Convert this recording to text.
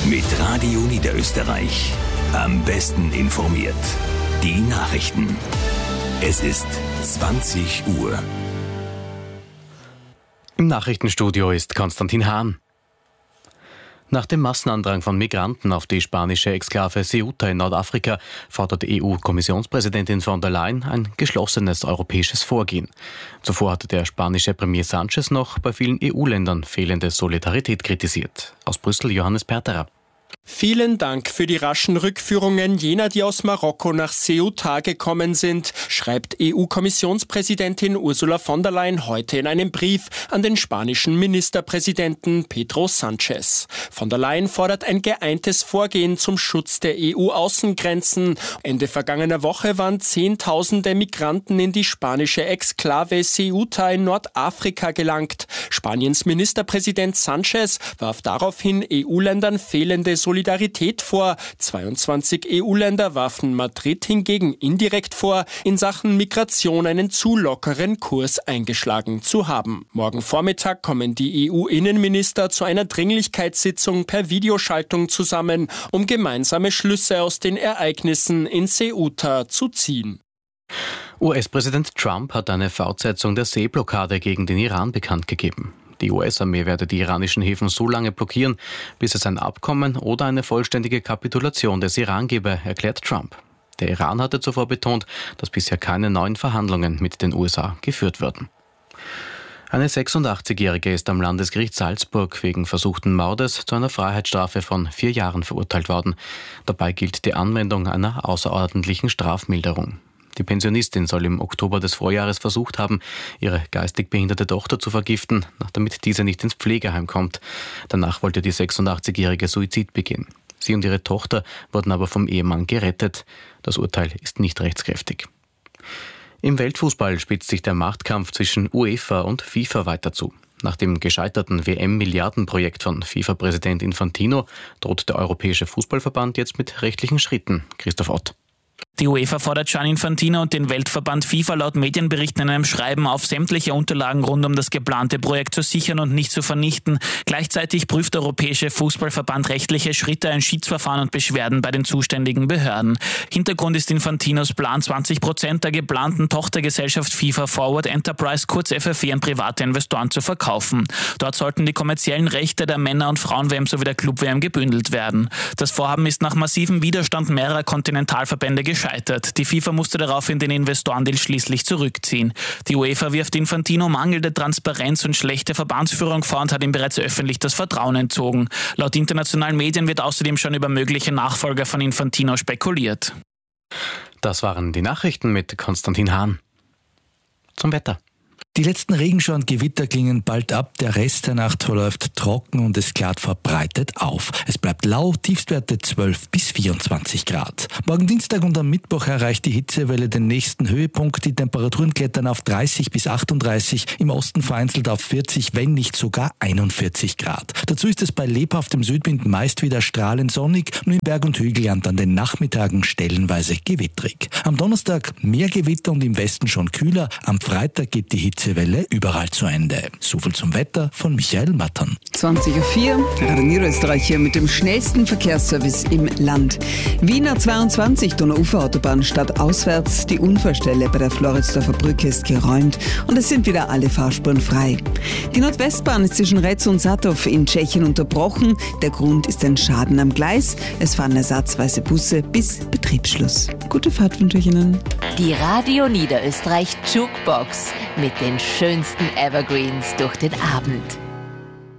Mit Radio Niederösterreich. Am besten informiert. Die Nachrichten. Es ist 20 Uhr. Im Nachrichtenstudio ist Konstantin Hahn. Nach dem Massenandrang von Migranten auf die spanische Exklave Ceuta in Nordafrika fordert EU-Kommissionspräsidentin von der Leyen ein geschlossenes europäisches Vorgehen. Zuvor hatte der spanische Premier Sánchez noch bei vielen EU-Ländern fehlende Solidarität kritisiert. Aus Brüssel Johannes Perterer. Vielen Dank für die raschen Rückführungen jener, die aus Marokko nach Ceuta gekommen sind, schreibt EU-Kommissionspräsidentin Ursula von der Leyen heute in einem Brief an den spanischen Ministerpräsidenten Pedro Sánchez. Von der Leyen fordert ein geeintes Vorgehen zum Schutz der EU-Außengrenzen. Ende vergangener Woche waren Zehntausende Migranten in die spanische Exklave Ceuta in Nordafrika gelangt. Spaniens Ministerpräsident Sánchez warf daraufhin EU-Ländern fehlende Solidarität vor. 22 EU-Länder warfen Madrid hingegen indirekt vor, in Sachen Migration einen zu lockeren Kurs eingeschlagen zu haben. Morgen Vormittag kommen die EU-Innenminister zu einer Dringlichkeitssitzung per Videoschaltung zusammen, um gemeinsame Schlüsse aus den Ereignissen in Ceuta zu ziehen. US-Präsident Trump hat eine Fortsetzung der Seeblockade gegen den Iran bekannt gegeben. Die US-Armee werde die iranischen Häfen so lange blockieren, bis es ein Abkommen oder eine vollständige Kapitulation des Iran gebe, erklärt Trump. Der Iran hatte zuvor betont, dass bisher keine neuen Verhandlungen mit den USA geführt würden. Eine 86-Jährige ist am Landesgericht Salzburg wegen versuchten Mordes zu einer Freiheitsstrafe von 4 Jahren verurteilt worden. Dabei gilt die Anwendung einer außerordentlichen Strafmilderung. Die Pensionistin soll im Oktober des Vorjahres versucht haben, ihre geistig behinderte Tochter zu vergiften, damit diese nicht ins Pflegeheim kommt. Danach wollte die 86-jährige Suizid begehen. Sie und ihre Tochter wurden aber vom Ehemann gerettet. Das Urteil ist nicht rechtskräftig. Im Weltfußball spitzt sich der Machtkampf zwischen UEFA und FIFA weiter zu. Nach dem gescheiterten WM-Milliardenprojekt von FIFA-Präsident Infantino droht der Europäische Fußballverband jetzt mit rechtlichen Schritten. Christoph Ott. Die UEFA fordert Gianni Infantino und den Weltverband FIFA laut Medienberichten in einem Schreiben auf, sämtliche Unterlagen rund um das geplante Projekt zu sichern und nicht zu vernichten. Gleichzeitig prüft der Europäische Fußballverband rechtliche Schritte, ein Schiedsverfahren und Beschwerden bei den zuständigen Behörden. Hintergrund ist Infantinos Plan, 20% der geplanten Tochtergesellschaft FIFA Forward Enterprise, kurz FFE, an private Investoren zu verkaufen. Dort sollten die kommerziellen Rechte der Männer- und Frauen-WM sowie der Club-WM gebündelt werden. Das Vorhaben ist nach massivem Widerstand mehrerer Kontinentalverbände gescheitert. Die FIFA musste daraufhin den Investorendeal schließlich zurückziehen. Die UEFA wirft Infantino mangelnde Transparenz und schlechte Verbandsführung vor und hat ihm bereits öffentlich das Vertrauen entzogen. Laut internationalen Medien wird außerdem schon über mögliche Nachfolger von Infantino spekuliert. Das waren die Nachrichten mit Konstantin Hahn. Zum Wetter. Die letzten Regenschauer und Gewitter klingen bald ab, der Rest der Nacht verläuft trocken und es klart verbreitet auf. Es bleibt lau, Tiefstwerte 12 bis 24 Grad. Morgen Dienstag und am Mittwoch erreicht die Hitzewelle den nächsten Höhepunkt. Die Temperaturen klettern auf 30 bis 38, im Osten vereinzelt auf 40, wenn nicht sogar 41 Grad. Dazu ist es bei lebhaftem Südwind meist wieder strahlend sonnig, nur in Berg- und Hügelland an den Nachmittagen stellenweise gewittrig. Am Donnerstag mehr Gewitter und im Westen schon kühler. Am Freitag geht die Hitzewelle überall zu Ende. Soviel zum Wetter von Michael Mattern. 20.04 Uhr, Radio Niederösterreich hier mit dem schnellsten Verkehrsservice im Land. Wiener 22, Donauuferautobahn stadtauswärts. Die Unfallstelle bei der Floridsdorfer Brücke ist geräumt und es sind wieder alle Fahrspuren frei. Die Nordwestbahn ist zwischen Retz und Sattov in Tschechien unterbrochen. Der Grund ist ein Schaden am Gleis. Es fahren ersatzweise Busse bis Betriebsschluss. Gute Fahrt wünsche ich Ihnen. Die Radio Niederösterreich Jukebox mit den schönsten Evergreens durch den Abend.